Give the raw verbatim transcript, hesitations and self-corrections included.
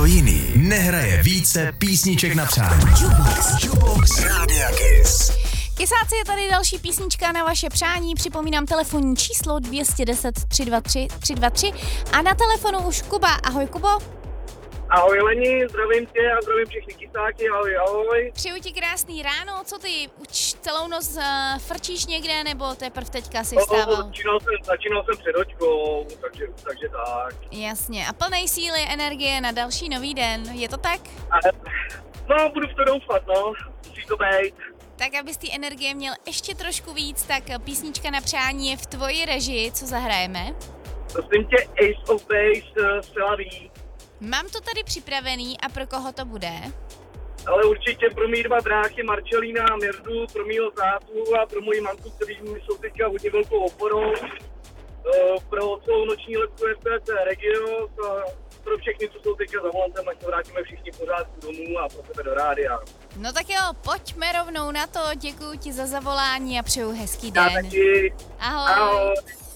jiný nehraje více písniček na přání. Jukebox, Jukebox Rádia Kiss. Kysáci, je tady další písnička na vaše přání. Připomínám telefonní číslo dvě jedna deset, tři dva tři, tři dva tři a na telefonu už Kuba. Ahoj, Kubo. Ahoj Leni, zdravím tě a zdravím všechny kysáky, ahoj, ahoj. Přeju ti krásný ráno, co ty, už celou noc uh, frčíš někde, nebo teprv teďka si vstával? No, začínal jsem, začínal jsem před očkou, takže, takže tak. Jasně, a plnej síly, energie na další nový den, je to tak? A, no, budu v to doufat, no, musí to být. Tak abys ty energie měl ještě trošku víc, tak písnička na přání je v tvoji režii, co zahrajeme? Prosím tě, Ace of Base, zcela ví. Mám to tady připravený a pro koho to bude? Ale určitě pro mý dva bráchy, Marcelína a Mirdu, pro mýho tátu a pro moji mamku, kteří mi jsou teďka hodně velkou oporou, pro celou noční letku F P C Regios a pro všechny, co jsou teďka za volantem, ať se vrátíme všichni pořádku domů a pro sebe do rádia. No tak jo, pojďme rovnou na to, děkuji ti za zavolání a přeju hezký den. Já taky. Ahoj. Ahoj.